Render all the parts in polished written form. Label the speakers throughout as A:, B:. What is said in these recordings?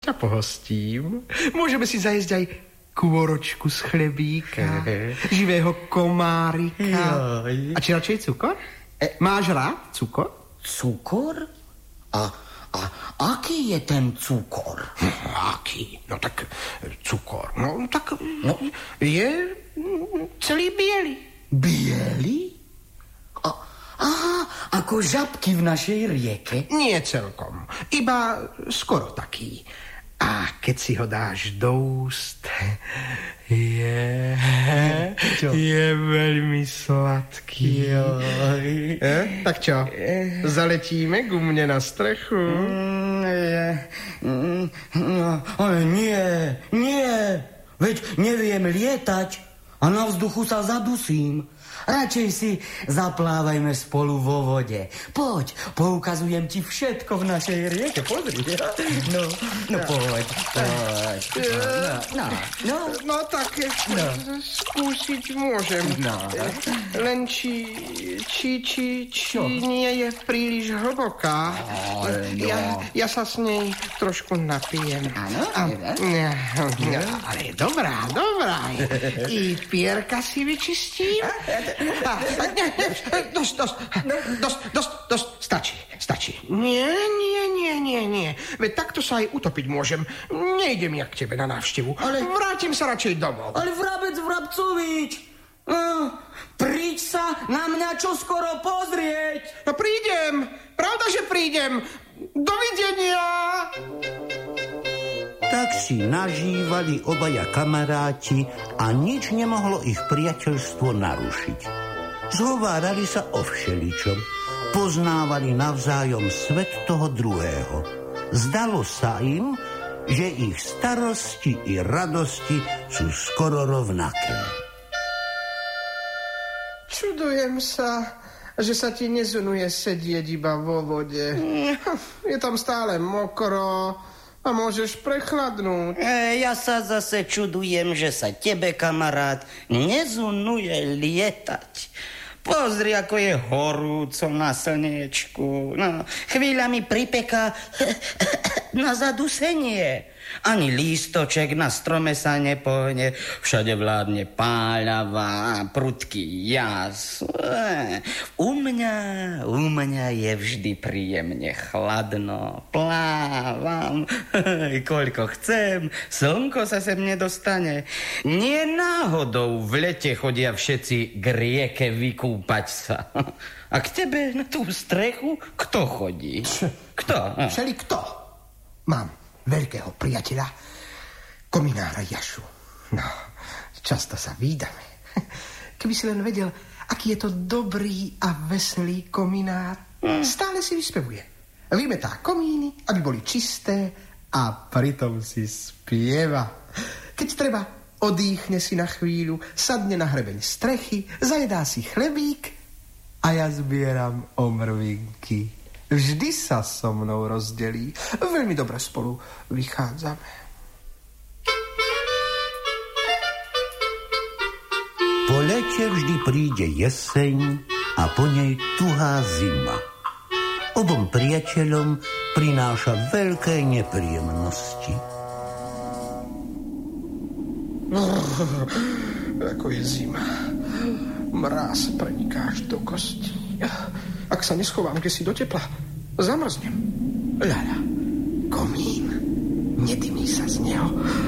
A: ťa pohostím. Môžeme si zajesť aj kôročku z chlebíka, živého komárika. A či radšej cukor? Máš rád cukor?
B: Cukor? A aký je ten cukor?
A: Aký? No tak cukor. No tak je celý biely.
B: Biely? Aha, ako žabky v našej rieke?
A: Nie celkom, iba skoro taký. A keď si ho dáš do úst, je veľmi sladký. Tak čo, zaletíme ku mne na strechu?
B: Nie, veď neviem lietať a na vzduchu sa zadusím. Radšej si zaplávajme spolu vo vode. Poď, poukazujem ti všetko v našej rieke. Pozri. No poď.
A: No tak skúsiť môžem. Len či nie je príliš hlboká. Ja sa s nej trošku napijem.
B: Áno?
A: Ale dobrá. I pierka si vyčistím. Dosť, stačí. Nie. Veď takto sa aj utopiť môžem. Nejdem ja k tebe na návštevu. Vrátim sa radšej domov.
B: Ale Vrabec Vrabcovič, príď sa na mňa čoskoro pozrieť.
A: No prídem, pravda, že prídem. Dovidenia.
C: Tak si nažívali obaja kamaráti a nič nemohlo ich priateľstvo narušiť. Zhovárali sa o všeličom, poznávali navzájom svet toho druhého. Zdalo sa im, že ich starosti i radosti sú skoro rovnaké.
A: Čudujem sa, že sa ti nezunuje sedieť iba vo vode. Je tam stále mokro a môžeš prechladnúť.
B: Ja sa zase čudujem, že sa tebe, kamarát, nezunuje lietať. Pozri, ako je horúco na slniečku. No, chvíľami pripeká na zadusenie. Ani lístoček na strome sa nepohne. Všade vládne páľava, prudký jas. U mňa je vždy príjemne chladno. Plávam, koľko chcem. Slnko sa sem nedostane. Nie náhodou v lete chodia všetci k rieke vykúpať sa. A k tebe na tú strechu kto chodí? Kto?
A: Všeli kto? Mám veľkého priateľa, kominára Jašu. No, často sa vídame. Keby si len vedel, aký je to dobrý a veselý kominár. Stále si vyspevuje. Vymetá komíny, aby boli čisté a pritom si spieva. Keď treba, odýchne si na chvíľu, sadne na hrebeň strechy, zajedá si chlebík a ja zbieram omrvinky. Vždy sa so mnou rozdelí. Veľmi dobre spolu vychádzame.
C: Po lete vždy príde jeseň a po nej tuhá zima. Obom priateľom prináša veľké nepríjemnosti.
A: Ako je zima. Mráz preniká až do kostí. Ak sa neschovám kdesi do tepla, zamrznem. Ľaľa, komín, nedymí sa z neho.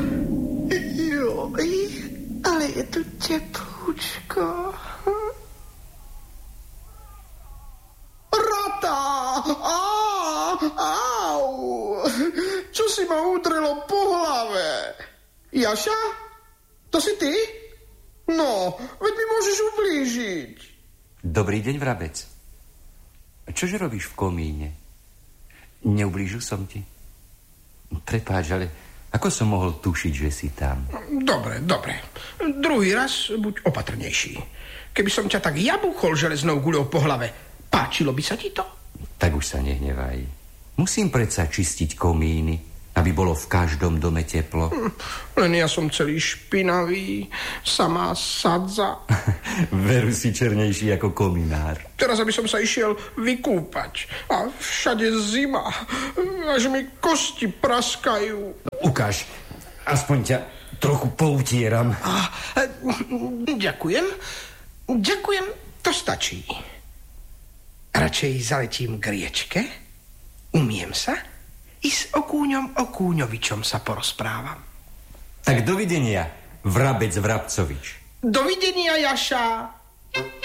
A: Joj, ale je tu teplúčko. Rata! Au! Čo si ma udrelo po hlave? Jaša? To si ty? No, veď mi môžeš ublížiť.
D: Dobrý deň, Vrabec. Čože robíš v komíne? Neublížil som ti? Prepáč, ale ako som mohol tušiť, že si tam?
A: Dobre. Druhý raz buď opatrnejší. Keby som ťa tak jabuchol železnou guľou po hlave, páčilo by sa ti to?
D: Tak už sa nehnevaj. Musím predsa čistiť komíny. Aby bolo v každom dome teplo.
A: Len ja som celý špinavý, samá sadza.
D: Veru si černejší ako kominár.
A: Teraz, aby som sa išiel vykúpať. A všade zima. Až mi kosti praskajú.
D: Ukáž, aspoň ťa trochu poutieram.
A: Ďakujem. Ďakujem, to stačí. Radšej zaletím k riečke, umiem sa i s Okúňom Okúňovičom sa porozprávam.
D: Tak dovidenia, Vrabec Vrabcovič.
A: Dovidenia, Jaša.